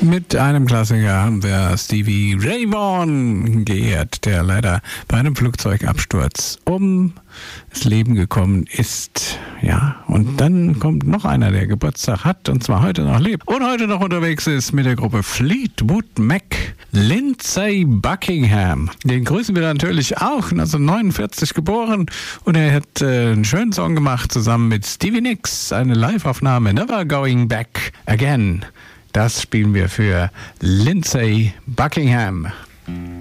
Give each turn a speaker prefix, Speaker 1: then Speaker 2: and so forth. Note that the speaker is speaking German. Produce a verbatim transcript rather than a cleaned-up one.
Speaker 1: Mit einem Klassiker haben wir Stevie Ray Vaughan geehrt, der leider bei einem Flugzeugabsturz um das Leben gekommen ist. Ja, und dann kommt noch einer, der Geburtstag hat und zwar heute noch lebt und heute noch unterwegs ist mit der Gruppe Fleetwood Mac. Lindsey Buckingham. Den grüßen wir natürlich auch, neunzehnhundertneunundvierzig geboren, und er hat äh, einen schönen Song gemacht zusammen mit Stevie Nicks, eine Live-Aufnahme, Never Going Back Again. Das spielen wir für Lindsey Buckingham.